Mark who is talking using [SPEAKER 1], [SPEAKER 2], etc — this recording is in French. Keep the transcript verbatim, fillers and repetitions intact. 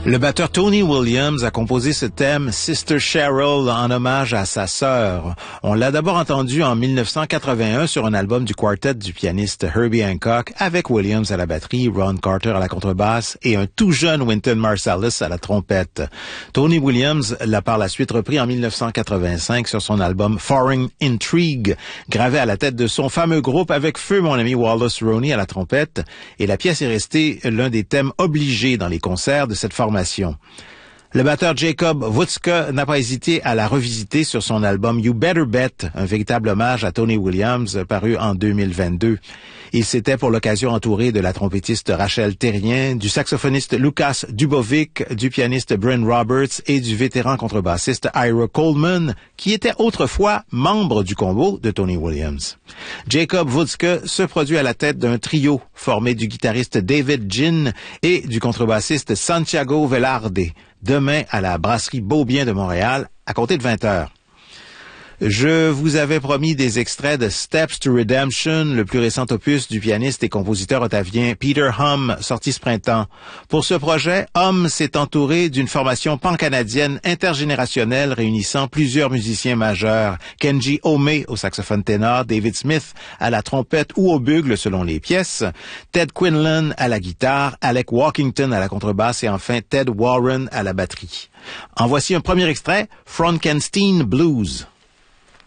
[SPEAKER 1] Le batteur Tony Williams a composé ce thème Sister Cheryl en hommage à sa sœur. On l'a d'abord entendu en mille neuf cent quatre-vingt-un sur un album du quartet du pianiste Herbie Hancock avec Williams à la batterie, Ron Carter à la contrebasse et un tout jeune Wynton Marsalis à la trompette. Tony Williams l'a par la suite repris en mille neuf cent quatre-vingt-cinq sur son album Foreign Intrigue, gravé à la tête de son fameux groupe avec feu mon ami Wallace Roney à la trompette, et la pièce est restée l'un des thèmes obligés dans les concerts de cette formation. Le batteur Jacob Wutska n'a pas hésité à la revisiter sur son album You Better Bet, un véritable hommage à Tony Williams paru en deux mille vingt-deux. Il s'était pour l'occasion entouré de la trompettiste Rachel Terrien, du saxophoniste Lucas Dubovic, du pianiste Bryn Roberts et du vétéran contrebassiste Ira Coleman, qui était autrefois membre du combo de Tony Williams. Jacob Wutska se produit à la tête d'un trio formé du guitariste David Ginn et du contrebassiste Santiago Velarde, demain à la brasserie Beaubien de Montréal, à compter de vingt heures. Je vous avais promis des extraits de Steps to Redemption, le plus récent opus du pianiste et compositeur ottavien Peter Hum, sorti ce printemps. Pour ce projet, Hum s'est entouré d'une formation pan-canadienne intergénérationnelle réunissant plusieurs musiciens majeurs. Kenji Ome au saxophone ténor, David Smith à la trompette ou au bugle selon les pièces, Ted Quinlan à la guitare, Alec Walkington à la contrebasse et enfin Ted Warren à la batterie. En voici un premier extrait, Frankenstein Blues.